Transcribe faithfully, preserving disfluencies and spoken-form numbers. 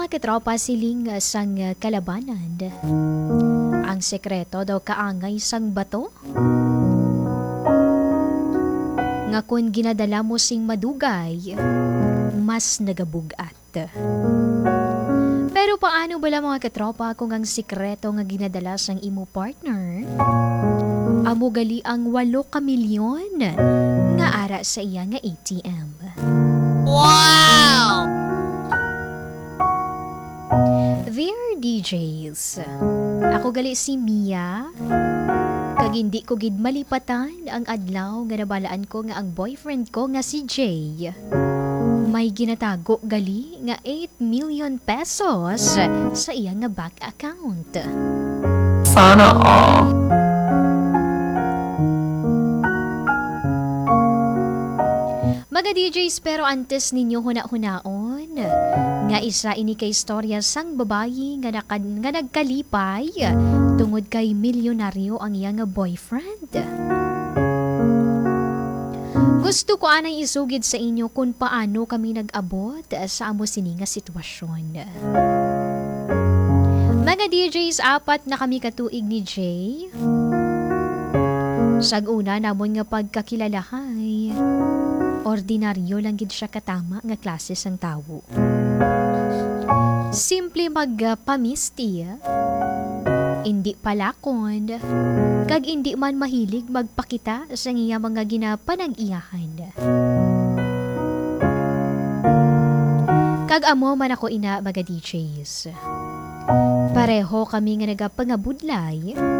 mga katropa siling uh, sang uh, kalabanan. Ang sekreto daw kaangay sang bato. Nga kun ginadala mo sing madugay, mas nagabugat. Pero paano bala mga katropa kung ang sikreto nga ginadala sang imo partner amo gali ang walo ka milyon nga ara sa iya nga A T M? Wow! Dear D Js, ako gali si Mia. Kag hindi ko gid malipatan ang adlaw nga nabalaan ko nga ang boyfriend ko nga si Jay may ginatago gali nga eight million pesos sa iya nga bank account. Sana all. Mga D Js, pero antes ninyo huna-hunaon nga isa ini kay istorya sang babayi nga, nakad, nga nagkalipay tungod kay milyonaryo ang iya nga boyfriend. Gusto ko anay isugid sa inyo kung paano kami nag-abot sa amo sini nga sitwasyon. Mga D Js, apat na kami katuig ni Jay. Sag una namon nga pagkakilalahay, ordinaryo lang gid siya katama nga klase sang tawo. Simple magpamisti, hindi palakon, kag hindi man mahilig magpakita sa iya mga ginapanag-iyahan. Kag amo man ako ina mga D Js. Pareho kami nga nagapangabudlay